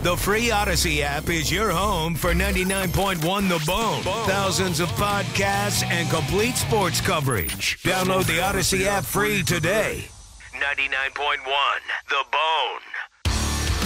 The free Odyssey app is your home for 99.1 The Bone. Thousands of podcasts and complete sports coverage. Download the Odyssey app free today. 99.1 The Bone.